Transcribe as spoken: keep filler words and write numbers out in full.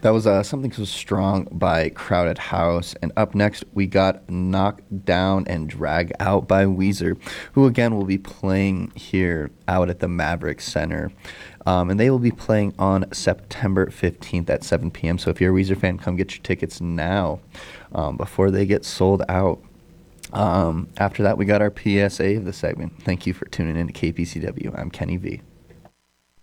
That was uh, Something So Strong by Crowded House. And up next, we got Knocked Down and Drag Out by Weezer, who again will be playing here out at the Maverick Center. Um, and they will be playing on September fifteenth at seven p.m. So if you're a Weezer fan, come get your tickets now um, before they get sold out. Um, after that, we got our P S A of the segment. Thank you for tuning in to K P C W. I'm Kenny V.